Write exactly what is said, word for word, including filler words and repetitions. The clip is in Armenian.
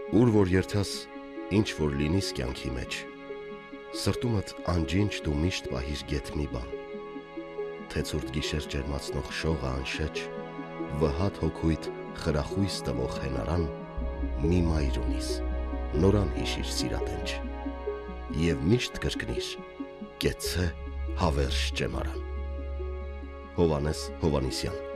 Ուր որ երթաս, ինչ որ լինիս կյանքի մեջ, սրտումդ անջինջ դու միշտ պահիր գեթ մի բան, թե ցուրտ գիշեր ջերմացնող շողը անշեջ, վհատ հոգույթ խրախույս տվող հենարան, մի մայր ունիս, նորան հիշիր սիրատենչ, և միշտ կրկնիր, կեցցե հավերժ ճեմարան։ Հովհաննես Հովհաննիսյան